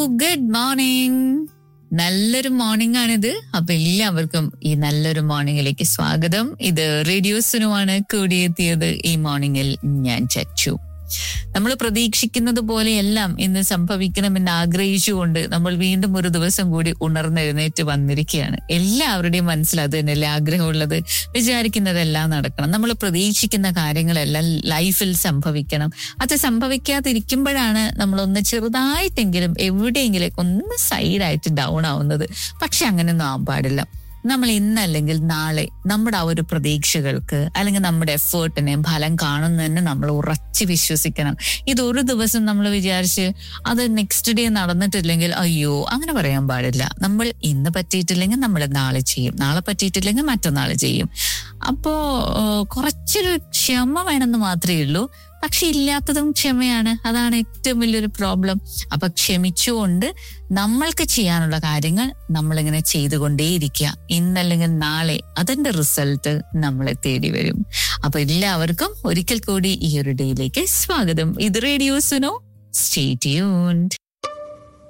Good morning. നല്ലൊരു morning ആണിത്. അപ്പൊ എല്ലാവർക്കും ഈ നല്ലൊരു മോർണിംഗിലേക്ക് സ്വാഗതം. ഇത് റേഡിയോ സുനുവാണ്. കൂടിയെത്തിയത് ഈ മോർണിംഗിൽ ഞാൻ ചച്ചു. നമ്മൾ പ്രതീക്ഷിക്കുന്നത് പോലെയെല്ലാം ഇന്ന് സംഭവിക്കണമെന്ന് ആഗ്രഹിച്ചുകൊണ്ട് നമ്മൾ വീണ്ടും ഒരു ദിവസം കൂടി ഉണർന്നെഴുന്നേറ്റ് വന്നിരിക്കുകയാണ്. എല്ലാവരുടെയും മനസ്സിൽ അത് തന്നെയല്ലേ ആഗ്രഹമുള്ളത്. വിചാരിക്കുന്നതെല്ലാം നടക്കണം, നമ്മൾ പ്രതീക്ഷിക്കുന്ന കാര്യങ്ങളെല്ലാം ലൈഫിൽ സംഭവിക്കണം. അത് സംഭവിക്കാതിരിക്കുമ്പോഴാണ് നമ്മളൊന്ന് ചെറുതായിട്ടെങ്കിലും എവിടെയെങ്കിലും ഒന്ന് സൈഡായിട്ട് ഡൗൺ ആവുന്നത്. പക്ഷെ അങ്ങനെയൊന്നും ആവാൻ പാടില്ല. നമ്മൾ ഇന്നല്ലെങ്കിൽ നാളെ നമ്മുടെ ആ ഒരു പ്രതീക്ഷകൾക്ക് അല്ലെങ്കിൽ നമ്മുടെ എഫേർട്ടിനെ ഫലം കാണുന്നതന്നെ നമ്മൾ ഉറച്ചു വിശ്വസിക്കണം. ഇതൊരു ദിവസം നമ്മൾ വിചാരിച്ച് അത് നെക്സ്റ്റ് ഡേ നടന്നിട്ടില്ലെങ്കിൽ അയ്യോ അങ്ങനെ പറയാൻ പാടില്ല. നമ്മൾ ഇന്ന് പറ്റിയിട്ടില്ലെങ്കിൽ നമ്മൾ നാളെ ചെയ്യും, നാളെ പറ്റിയിട്ടില്ലെങ്കിൽ മറ്റന്നാൾ ചെയ്യും. അപ്പോ കുറച്ചൊരു ക്ഷമ വേണമെന്ന് മാത്രമേ ഉള്ളൂ. പക്ഷെ ഇല്ലാത്തതും ക്ഷമയാണ്. അതാണ് ഏറ്റവും വലിയൊരു പ്രോബ്ലം. അപ്പൊ ക്ഷമിച്ചുകൊണ്ട് നമ്മൾക്ക് ചെയ്യാനുള്ള കാര്യങ്ങൾ നമ്മളിങ്ങനെ ചെയ്തുകൊണ്ടേയിരിക്കുക. ഇന്നല്ലെങ്കിൽ നാളെ അതിന്റെ റിസൾട്ട് നമ്മളെ തേടി വരും. അപ്പൊ എല്ലാവർക്കും ഒരിക്കൽ കൂടി ഈ ഒരു ഡേയിലേക്ക് സ്വാഗതം. ഇത് റേഡിയോ സുനോ. Stay tuned.